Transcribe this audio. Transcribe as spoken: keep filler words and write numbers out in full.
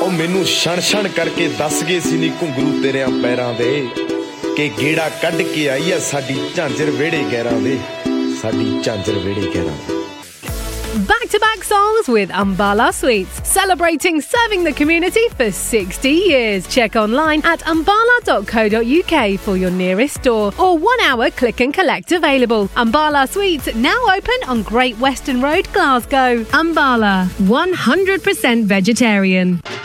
ਉਹ ਮੈਨੂੰ ਛਣ ਛਣ ਕਰਕੇ ਦੱਸ ਗਏ ਸੀ ਨੀ ਘੁੰਗਰੂ ਤੇਰਿਆਂ ਪੈਰਾਂ ਦੇ ਕਿ ਗੇੜਾ ਕੱਢ ਕੇ ਆਈ ਆ ਸਾਡੀ ਝਾਂਜਰ ਵਿਹੜੇ ਗੈਰਾਂ ਦੇ ਸਾਡੀ ਝਾਂਜਰ ਵਿਹੜੇ ਗੈਰਾਂ ਦੇ Back-to-back songs with Ambala Sweets, celebrating serving the community for sixty years. Check online at ambala dot co dot uk for your nearest store or one-hour click and collect available. Ambala Sweets now open on Great Western Road, Glasgow. Ambala, one hundred percent vegetarian.